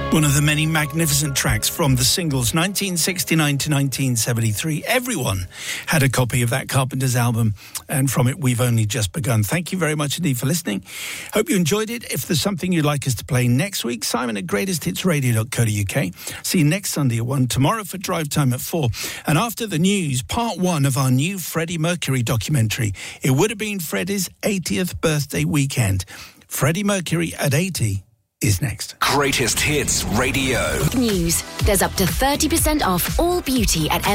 One of the many magnificent tracks from the singles 1969 to 1973. Everyone had a copy of that Carpenters album, and from it we've only just begun. Thank you very much indeed for listening. Hope you enjoyed it. If there's something you'd like us to play next week, Simon at greatesthitsradio.co.uk. See you next Sunday at 1, tomorrow for Drive Time at 4. And after the news, part 1 of our new Freddie Mercury documentary. It would have been Freddie's 80th birthday weekend. Freddie Mercury at 80 is next. Greatest Hits Radio. News. There's up to 30% off all beauty at